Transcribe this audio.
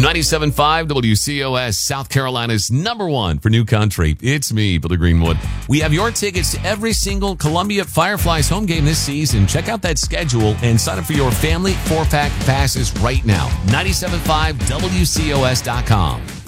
97.5 WCOS, South Carolina's number one for new country. It's me, Billy Greenwood. We have your tickets to every single Columbia Fireflies home game this season. Check out that schedule and sign up for your family 4-pack passes right now. 97.5WCOS.com.